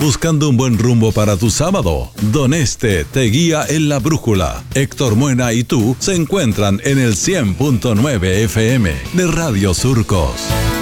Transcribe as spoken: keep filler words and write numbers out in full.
Buscando un buen rumbo para tu sábado, Don Este te guía en la brújula. Héctor Muena y tú se encuentran en el cien punto nueve F M de Radio Surcos.